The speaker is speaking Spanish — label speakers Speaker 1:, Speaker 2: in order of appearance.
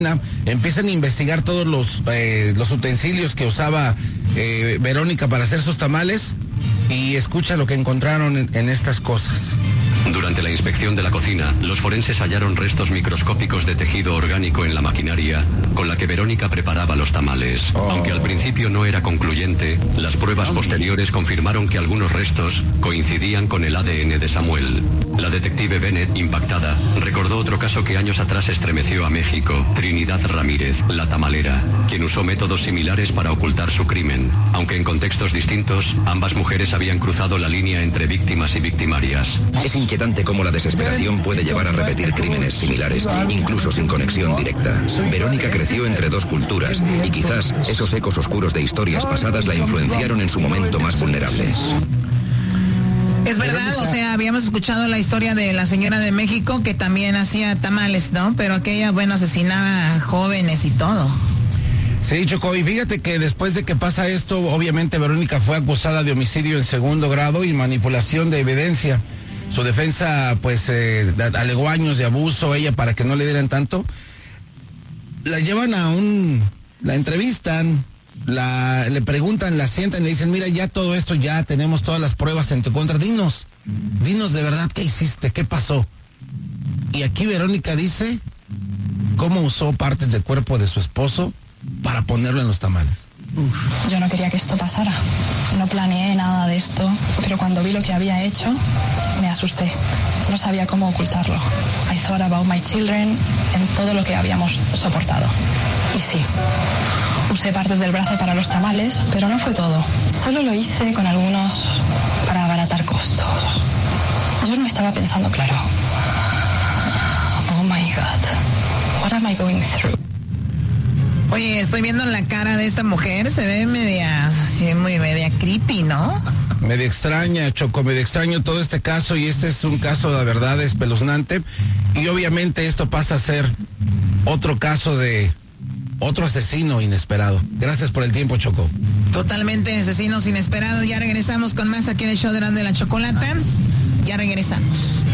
Speaker 1: empiezan a investigar todos los utensilios que usaba Verónica para hacer sus tamales y escucha lo que encontraron en estas cosas.
Speaker 2: Durante la inspección de la cocina, los forenses hallaron restos microscópicos de tejido orgánico en la maquinaria con la que Verónica preparaba los tamales. Aunque al principio no era concluyente, las pruebas posteriores confirmaron que algunos restos coincidían con el ADN de Samuel. La detective Bennett, impactada, recordó otro caso que años atrás estremeció a México: Trinidad Ramírez, la tamalera, quien usó métodos similares para ocultar su crimen. Aunque en contextos distintos, ambas mujeres habían cruzado la línea entre víctimas y victimarias.
Speaker 3: Es inquietante cómo la desesperación puede llevar a repetir crímenes similares, incluso sin conexión directa. Verónica creció entre dos culturas y quizás esos ecos oscuros de historias pasadas la influenciaron en su momento más vulnerable.
Speaker 4: Es verdad, o sea, habíamos escuchado la historia de la señora de México que también hacía tamales, ¿no? Pero aquella, bueno, asesinaba a jóvenes y todo.
Speaker 1: Sí, Choco, y fíjate que después de que pasa esto, obviamente Verónica fue acusada de homicidio en segundo grado y manipulación de evidencia. Su defensa, pues, alegó años de abuso, ella, para que no le dieran tanto. La llevan la entrevistan, le preguntan, la sientan y le dicen, mira, ya todo esto, ya tenemos todas las pruebas en tu contra, dinos de verdad qué hiciste, qué pasó. Y aquí Verónica dice cómo usó partes del cuerpo de su esposo para ponerlo en los tamales.
Speaker 5: Yo no quería que esto pasara, no planeé nada de esto, pero cuando vi lo que había hecho, me asusté. No sabía cómo ocultarlo. I thought about my children, en todo lo que habíamos soportado. Y sí, usé partes del brazo para los tamales, pero no fue todo. Solo lo hice con algunos para abaratar costos. Yo no estaba pensando claro. Oh my God, what am I going through?
Speaker 4: Oye, estoy viendo la cara de esta mujer, se ve media creepy, ¿no?
Speaker 1: Medio extraña, Choco, medio extraño todo este caso, y este es un caso de verdad espeluznante, y obviamente esto pasa a ser otro caso de otro asesino inesperado. Gracias por el tiempo, Choco.
Speaker 4: Totalmente asesinos inesperados. Ya regresamos con más aquí en el show de la Chocolata. Ya regresamos.